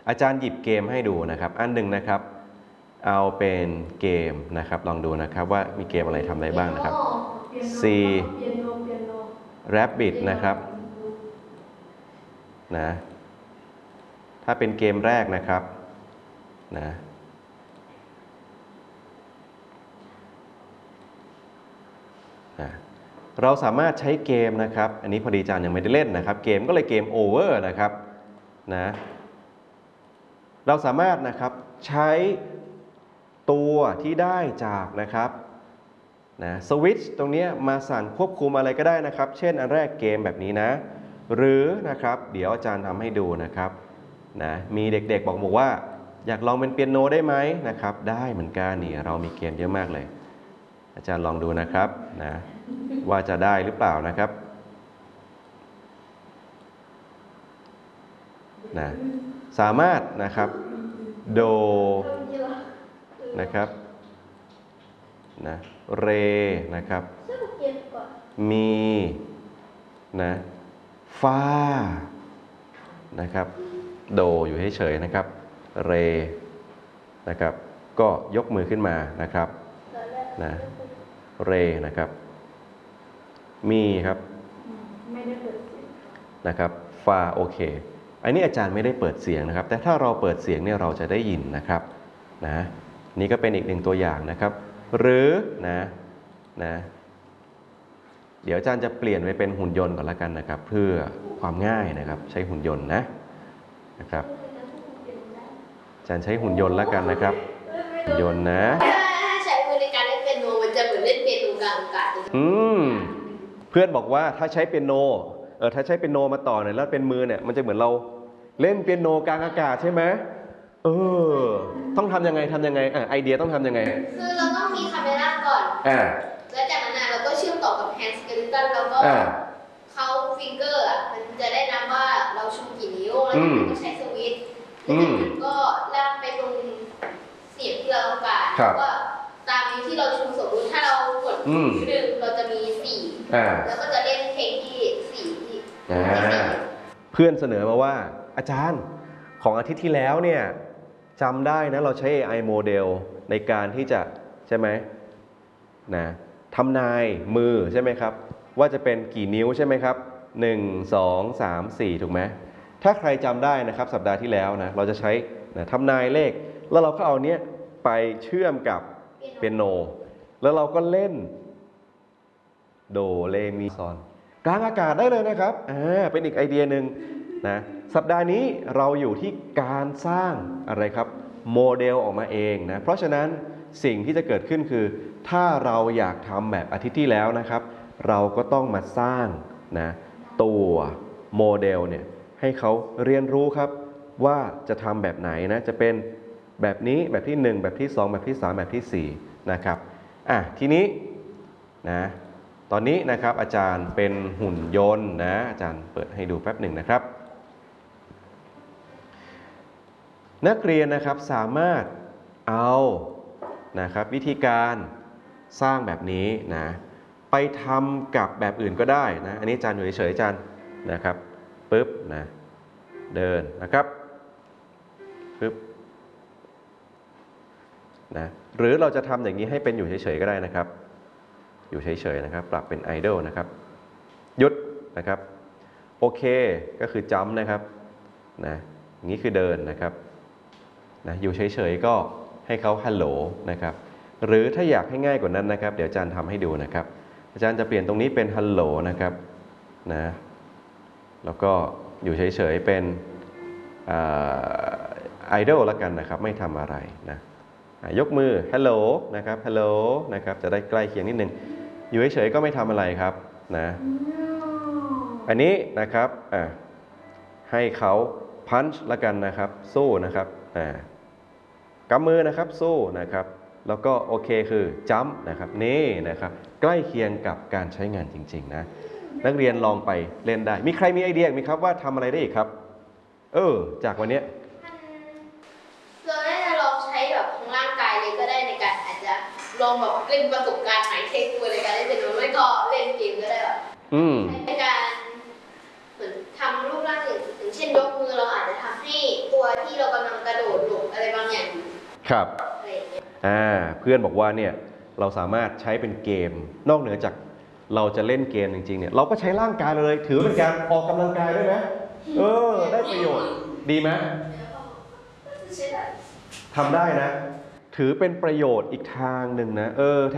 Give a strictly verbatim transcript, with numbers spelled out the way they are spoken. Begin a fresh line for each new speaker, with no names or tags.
อาจารย์หยิบเกมให้ดูนะครับอันหนึ่งนะครับเอาเป็นเกมนะครับลองดูนะครับว่ามีเกมอะไรทำได้บ้างนะครับ C Rabbit นะครับนะถ้าเป็นเกมแรกนะครับนะนะเราสามารถใช้เกมนะครับอันนี้พอดีอาจารย์ยังไม่ได้เล่นนะครับเกมก็เลยเกมโอเวอร์นะครับนะเราสามารถนะครับใช้ตัวที่ได้จากนะครับนะสวิตช์ตรงนี้มาสั่งควบคุมอะไรก็ได้นะครับเช่นอันแรกเกมแบบนี้นะหรือนะครับเดี๋ยวอาจารย์ทำให้ดูนะครับนะมีเด็กๆบอกบอกว่าอยากลองเป็นเปียโนได้ไหมนะครับได้เหมือนกันนี่เรามีเกมเยอะมากเลยอาจารย์ลองดูนะครับนะว่าจะได้หรือเปล่านะครับนะสามารถนะครับโดนะครับนะเรนะครับมีนะฟานะครับโดอยู่เฉยๆนะครับเรนะครับก็ยกมือขึ้นมานะครับนะเรนะครับมีครับนะครับฟาโอเคอันนี้อาจารย์ไม่ได้เปิดเสียงนะครับแต่ถ้าเราเปิดเสียงเนี่ยเราจะได้ยินนะครับนะนี่ก็เป็นอีกหนึ่งตัวอย่างนะครับหรือนะนะเดี๋ยวอาจารย์จะเปลี่ยนไปเป็นหุ่นยนต์ก่อนละกันนะครับเพื่อความง่ายนะครับใช้หุ่นยนต์นะนะครับอาจารย์ใช้หุ่นยนต์ละกันนะครับหุ่นยนต์นะ
ถ้าใช้มือในการเล่นเปียโนมันจะเหมือนเล่นเปียโนกลางอากาศ
อืมเพื่อนบอกว่าถ้าใช้เปียโนเออถ้าใช้เปียโนมาต่อเนี่ยแล้วเป็นมือเนี่ยมันจะเหมือนเราเล่นเปียโนกลางอากาศใช่ไหมเออต้องทำยังไงทำยังไงอ่ะไอเดียต้องทำยังไง
คือเราต้องมีคาเมล่าก่อน
อ่า
แล้วจากนั้นเราก็เชื่อมต่อกับแฮนด์สเกลิตันแล้วก็เขาฟิงเกอร์อ่ะมันจะได้นับว่าเราชูกี่นิ้วแล้วก็ใช้สวิตช์แล้วจากนั้นก็ลากไปตรงเสียงที่เราต้องการแล้วก็ตามนิ้วที่เราชูสมมติถ้าเรากดนิ้วหนึ่งเราจะมีสี่แล้วก็จะเล่นเพลงที่สี่ที่
เพื่อนเสนอมาว่าอาจารย์ของอาทิตย์ที่แล้วเนี่ยจำได้นะเราใช้ เอ ไอ โมเดลในการที่จะใช่ไหมนะทำนายมือใช่ไหมครับว่าจะเป็นกี่นิ้วใช่ไหมครับหนึ่ง สอง สาม สี่ถูกไหมถ้าใครจำได้นะครับสัปดาห์ที่แล้วนะเราจะใช้นะทำนายเลขแล้วเราก็เอาเนี้ยไปเชื่อมกับเปียโนแล้วเราก็เล่นโดเรมีซอนกลางอากาศได้เลยนะครับอ่าเป็นอีกไอเดียหนึ่งนะสัปดาห์นี้เราอยู่ที่การสร้างอะไรครับโมเดลออกมาเองนะเพราะฉะนั้นสิ่งที่จะเกิดขึ้นคือถ้าเราอยากทำแบบอาทิตย์ที่แล้วนะครับเราก็ต้องมาสร้างนะตัวโมเดลเนี่ยให้เขาเรียนรู้ครับว่าจะทำแบบไหนนะจะเป็นแบบนี้แบบที่หนึ่งแบบที่สองแบบที่สามแบบที่สี่นะครับอ่ะทีนี้นะตอนนี้นะครับอาจารย์เป็นหุ่นยนต์นะอาจารย์เปิดให้ดูแป๊บหนึ่งนะครับนักเรียนนะครับสามารถเอานะครับวิธีการสร้างแบบนี้นะไปทำกับแบบอื่นก็ได้นะอันนี้อาจารย์อยู่เฉยๆอาจารย์นะครับปึ๊บนะเดินนะครับปึ๊บนะหรือเราจะทำอย่างนี้ให้เป็นอยู่เฉยๆก็ได้นะครับอยู่เฉยๆนะครับปรับเป็นไอดอลนะครับหยุดนะครับโอเคก็คือจัมป์นะครับนะอย่างนี้คือเดินนะครับนะอยู่เฉยๆก็ให้เขาฮัลโหลนะครับหรือถ้าอยากให้ง่ายกว่านั้นนะครับเดี๋ยวอาจารย์ทำให้ดูนะครับอาจารย์จะเปลี่ยนตรงนี้เป็นฮัลโหลนะครับนะแล้วก็อยู่เฉยๆเป็นไอดอลแล้วกันนะครับไม่ทำอะไรนะยกมือฮัลโหลนะครับฮัลโหลนะครับจะได้ใกล้เคียงนิดนึงอยู่เฉยๆก็ไม่ทำอะไรครับนะอันนี้นะครับอ่ะให้เขาพันช์ละกันนะครับสู้นะครับอ่ากำมือนะครับสู้นะครับแล้วก็โอเคคือจัมป์นะครับนี่นะครับใกล้เคียงกับการใช้งานจริงๆนะนักเรียนลองไปเล่นได้มีใครมีไอเดียไหมครับว่าทำอะไรได้อีกครับเออจากวันนี้
เราได้ลองใช้แบบของร่างกายเลยก็ได้ในการอาจจะลองแบบเล่นประสบการณ์ใหม่เทคนิคในการเล่นเปียโนไม่ก็เล่นเกมก็ได้แบบในการเหมือนทำรูปร่างอย่างเช่นยกมือเราอาจจะทำให้ตัวที่เรากำลังกระโดดหลบอะไรบางอย่างอยู่
ครับ
อะไรอย่างเงี้ย
อ่าเพื่อนบอกว่าเนี่ยเราสามารถใช้เป็นเกมนอกเหนือจากเราจะเล่นเกมจริงๆเนี่ยเราก็ใช้ร่างกายเราเลยถือเป็นการออกกำลังกายด้วยไหมเออได้ประโยชน์ดีไหม
ใช่ไหม
ทำได้นะ ถือเป็นประโยชน์อีกทางหนึ่งนะเออ